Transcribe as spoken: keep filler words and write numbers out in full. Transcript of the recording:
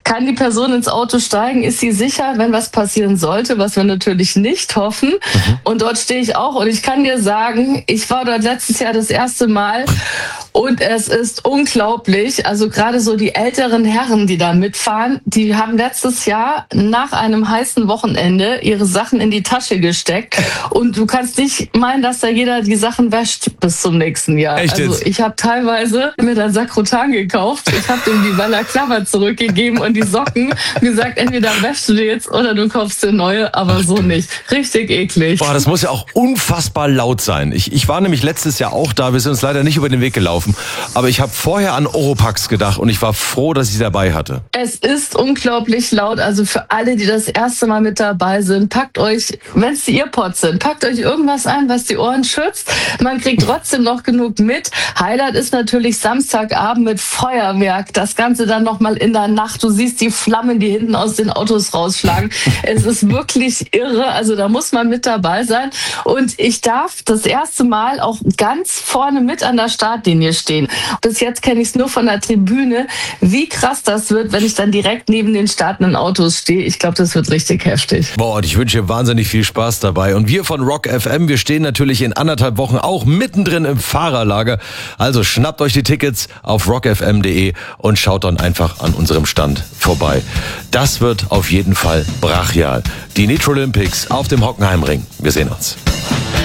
kann die Person ins Auto steigen? Ist sie sicher, wenn was passieren sollte, was wir natürlich nicht hoffen? Mhm. Und dort stehe ich auch und ich kann dir sagen, ich war dort letztes Jahr das erste Mal und es ist unglaublich. Also gerade so die älteren Herren, die da mitfahren, die haben letztes Jahr nach einem heißen Wochenende ihre Sachen in die Tasche gesteckt und du kannst nicht meinen, dass da jeder die Sachen wäscht bis zum nächsten Jahr. Echt jetzt? Also ich habe teilweise mir dann Sakrotan gekauft, ich habe dem die Balaclava zurückgegeben und die Socken gesagt, entweder wäschst du die jetzt oder du kaufst dir neue, aber so nicht. Richtig eklig. Boah, das muss ja auch unfassbar laut sein. Ich, ich war nämlich letztes Jahr auch da, wir sind uns leider nicht über den Weg gelaufen, aber ich habe vorher an Oropax gedacht und ich war froh, dass ich sie dabei hatte. Es ist unglaublich laut, also für alle, die das erste Mal mit dabei sind, packt euch, wenn es die Earpods sind, packt euch irgendwas ein, was die Ohren schützt. Man kriegt trotzdem noch genug mit. Highlight ist natürlich Samstagabend mit Feuerwerk, das Ganze dann nochmal in der Nacht. Du siehst die Flammen, die hinten aus den Autos rausschlagen. Es ist wirklich irre, also da muss man mit dabei sein. Und ich darf das erste Mal auch ganz vorne mit an der Startlinie stehen. Bis jetzt kenne ich es nur von der Tribüne. Wie krass das wird, wenn ich dann direkt neben den startenden Autos stehe. Ich glaube, das wird richtig heftig. Boah, und ich wünsche wahnsinnig viel Spaß dabei. Und wir von Rock F M, wir stehen natürlich in anderthalb Wochen auch mittendrin im Fahrerlager. Also schnappt euch die Tickets auf rock f m punkt d e und schaut dann einfach an unserem Stand vorbei. Das wird auf jeden Fall brachial. Die Nitro Olympics auf dem Hockenheimring. Wir sehen uns.